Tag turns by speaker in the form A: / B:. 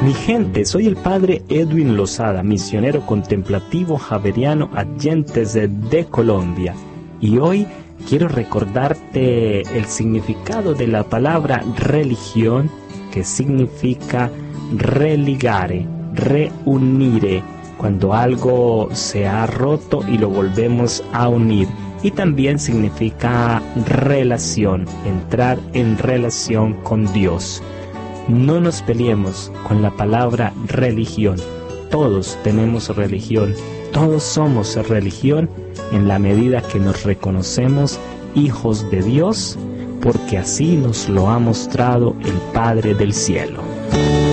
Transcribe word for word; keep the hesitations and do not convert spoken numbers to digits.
A: Mi gente, soy el padre Edwin Lozada, misionero contemplativo javeriano Adyentes de, de Colombia. Y hoy quiero recordarte el significado de la palabra religión, que significa religare, reunire, cuando algo se ha roto y lo volvemos a unir. Y también significa relación, entrar en relación con Dios. No nos peleemos con la palabra religión. Todos tenemos religión, todos somos religión en la medida que nos reconocemos hijos de Dios, porque así nos lo ha mostrado el Padre del Cielo.